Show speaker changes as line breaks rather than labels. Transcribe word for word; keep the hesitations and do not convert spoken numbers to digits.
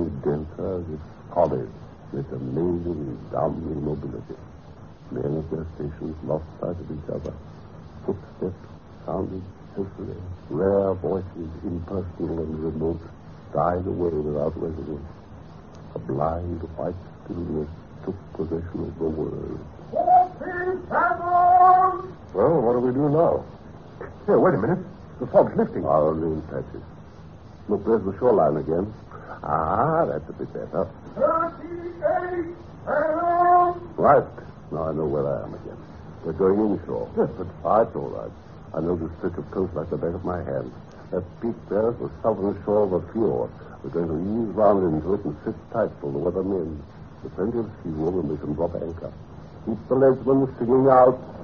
growing denser as if solid with amazing downward mobility. Men at their stations lost sight of each other. Footsteps sounded hastily. Rare voices, impersonal and remote, died away without resonance. A blind white stillness took possession of the world.
Well, what do we do now? Here, wait a minute. The fog's lifting.
Only in patches. Look, there's the shoreline again. Ah, that's a bit better.
thirty-eight, hello!
Right. Now I know where I am again. We're going inshore.
Yes, but...
Ah, it's all right. I know this stretch of coast like the back of my hand. That peak there is the southern shore of a fjord. We're going to ease round into it and sit tight till the weather mends. There's plenty of sea room and we can drop anchor. Keep the legsmen singing out.